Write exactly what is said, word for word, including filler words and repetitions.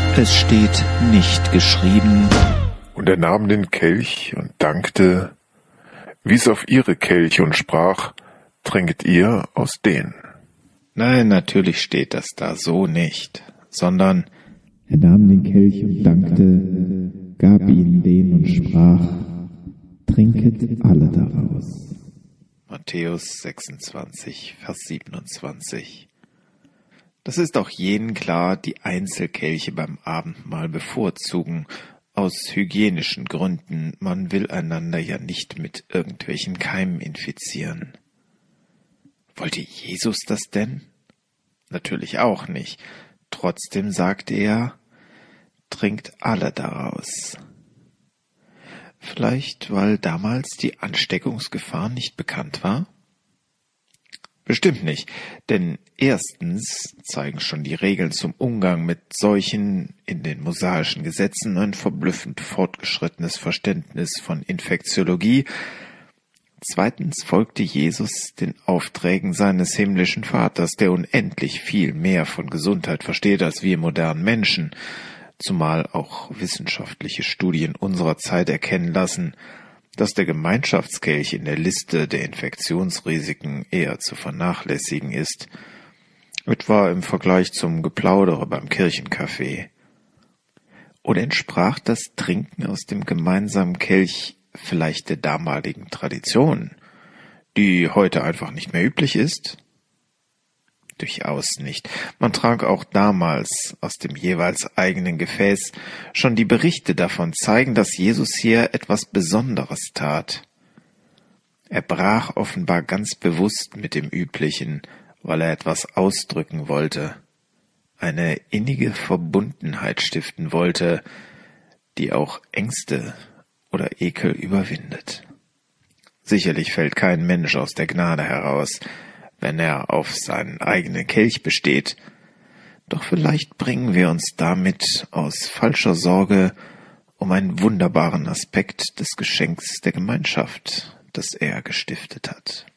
Es steht nicht geschrieben. Und er nahm den Kelch und dankte, wies auf ihre Kelche und sprach, trinket ihr aus den. Nein, natürlich steht das da so nicht, sondern er nahm den Kelch und dankte, gab ihnen den und sprach, trinket alle daraus. Matthäus sechsundzwanzig, Vers siebenundzwanzig. Das ist auch jenen klar, die Einzelkelche beim Abendmahl bevorzugen, aus hygienischen Gründen. Man will einander ja nicht mit irgendwelchen Keimen infizieren. Wollte Jesus das denn? Natürlich auch nicht. Trotzdem sagte er, trinkt alle daraus. Vielleicht, weil damals die Ansteckungsgefahr nicht bekannt war? Bestimmt nicht, denn erstens zeigen schon die Regeln zum Umgang mit Seuchen in den mosaischen Gesetzen ein verblüffend fortgeschrittenes Verständnis von Infektiologie. Zweitens folgte Jesus den Aufträgen seines himmlischen Vaters, der unendlich viel mehr von Gesundheit versteht als wir modernen Menschen, zumal auch wissenschaftliche Studien unserer Zeit erkennen lassen, dass der Gemeinschaftskelch in der Liste der Infektionsrisiken eher zu vernachlässigen ist, etwa im Vergleich zum Geplaudere beim Kirchenkaffee. Oder entsprach das Trinken aus dem gemeinsamen Kelch vielleicht der damaligen Tradition, die heute einfach nicht mehr üblich ist? Durchaus nicht. Man trank auch damals aus dem jeweils eigenen Gefäß. Schon die Berichte davon zeigen, dass Jesus hier etwas Besonderes tat. Er brach offenbar ganz bewusst mit dem Üblichen, weil er etwas ausdrücken wollte, eine innige Verbundenheit stiften wollte, die auch Ängste oder Ekel überwindet. Sicherlich fällt kein Mensch aus der Gnade heraus, wenn er auf seinen eigenen Kelch besteht. Doch vielleicht bringen wir uns damit aus falscher Sorge um einen wunderbaren Aspekt des Geschenks der Gemeinschaft, das er gestiftet hat.